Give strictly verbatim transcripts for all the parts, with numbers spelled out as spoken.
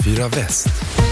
Fyra Väst.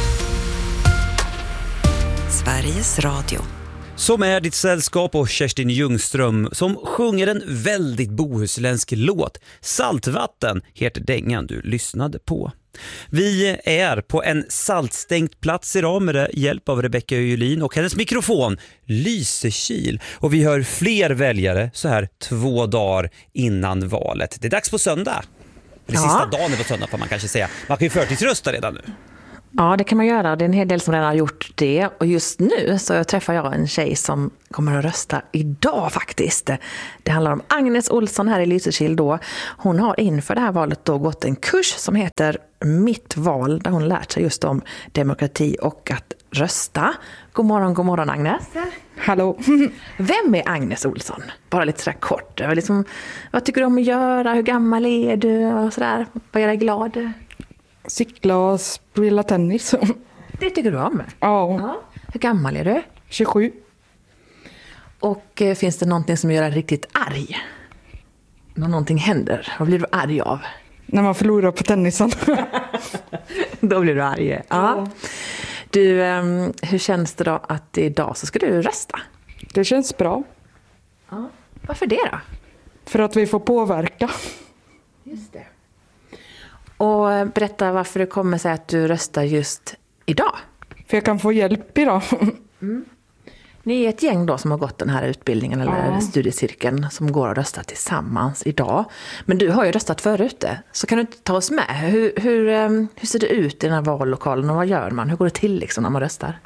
Sveriges Radio. Som är ditt sällskap och Kerstin Ljungström som sjunger en väldigt bohuslänsk låt. Saltvatten heter dängan du lyssnade på. Vi är på en saltstängt plats idag med hjälp av Rebecka Öjulin och hennes mikrofon Lysekil. Och vi hör fler väljare så här två dagar innan valet. Det är dags på söndag. Det är ja. sista dagen på söndag får man kanske säga. Man kan ju förtidsrösta redan nu. Ja, det kan man göra. Det är en hel del som redan har gjort det. Och just nu så träffar jag en tjej som kommer att rösta idag faktiskt. Det handlar om Agnes Olsson här i Lysekil då. Hon har inför det här valet då gått en kurs som heter Mitt val. Där hon lärt sig just om demokrati och att rösta. God morgon, god morgon Agnes. Hallå. Vem är Agnes Olsson? Bara lite sådär kort. Liksom, vad tycker du om att göra? Hur gammal är du? Och sådär. Vad gör dig glad? Cykla och spela tennis. Det tycker du om? Ja. Ja. Hur gammal är du? tjugosju. Och eh, finns det någonting som gör dig riktigt arg? När någonting händer, vad blir du arg av? När man förlorar på tennisen. Då blir du arg. Ja. Ja. Du, eh, hur känns det då att idag så ska du rösta? Det känns bra. Ja. Varför det då? För att vi får påverka. Just det. Och berätta varför det kommer sig att du röstar just idag. För jag kan få hjälp idag. Mm. Ni är ett gäng då som har gått den här utbildningen eller ja. studiecirkeln som går att rösta tillsammans idag. Men du har ju röstat förut. Så kan du inte ta oss med? Hur, hur, hur ser det ut i den här vallokalen och vad gör man? Hur går det till liksom när man röstar?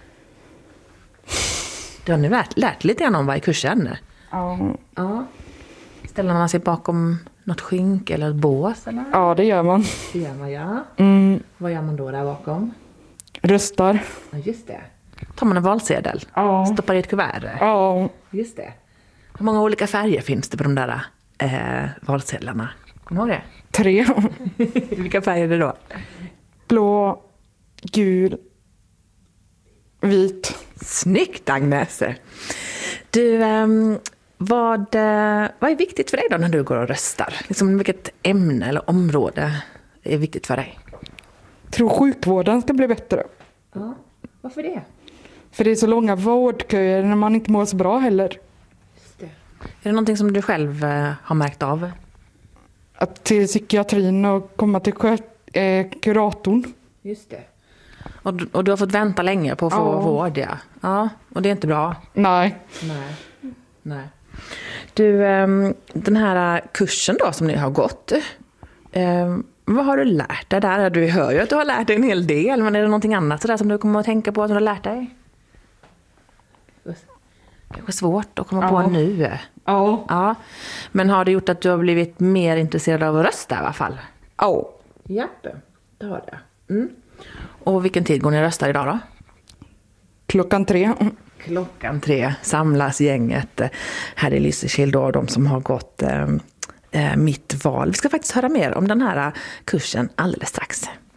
Du har nu lärt, lärt lite grann om varje kursen. Ja. Ja. Ställer man sig bakom något skynk eller ett bås? Eller? Ja, det gör man. Det gör man, ja. Mm. Vad gör man då där bakom? Röstar. Ja, just det. Tar man en valsedel? Ja. Stoppar i ett kuvert? Ja. Just det. Hur många olika färger finns det på de där eh, valsedlarna? Kommer du ihåg det? Tre. Vilka färger är det då? Blå, gul, vit. Snyggt, Agnes. Du, eh, vad, vad är viktigt för dig då när du går och röstar? Liksom, vilket ämne eller område är viktigt för dig? Jag tror sjukvården ska bli bättre. Ja, varför det? För det är så långa vårdköer när man inte mår så bra heller. Just det. Är det någonting som du själv eh, har märkt av? Att till psykiatrin och komma till skö- eh, kuratorn. Just det. Och du, och du har fått vänta länge på att få ja. vård, ja. Ja, och det är inte bra. Nej. Nej. Nej. Du, den här kursen då som ni har gått, vad har du lärt dig där? Du hör ju att du har lärt dig en hel del, men är det någonting annat sådär som du kommer att tänka på att du har lärt dig? Kanske svårt att komma ja. på nu. Ja. Ja. Men har det gjort att du har blivit mer intresserad av att rösta i alla fall? Ja. Ja, det har det. Mm. Och vilken tid går ni och röstar idag då? Klockan tre. Klockan tre samlas gänget här i Lysekil då, de som har gått eh, mitt val. Vi ska faktiskt höra mer om den här kursen alldeles strax.